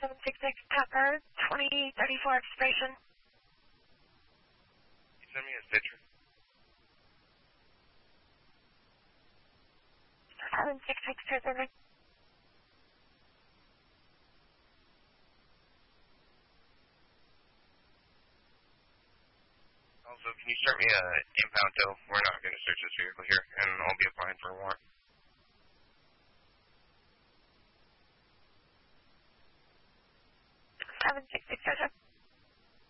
766 Pepper, 2034 expiration. Can you send me a picture? 766 Turbine. Also, can you start me a impound tow? We're not going to search this vehicle here, and I'll be applying for a warrant. 766